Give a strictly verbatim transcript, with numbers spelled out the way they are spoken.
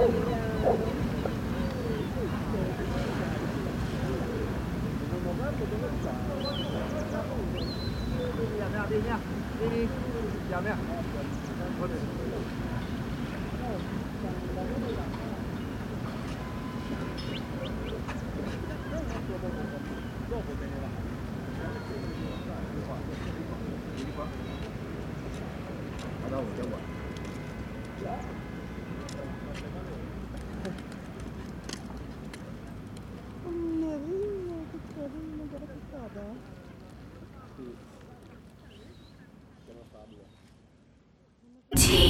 đi nha, đi đi, chào mẹ. Dopo te ne va. Vieni qua. Vado, andiamo qua. Carino, che carino, guarda che strada. T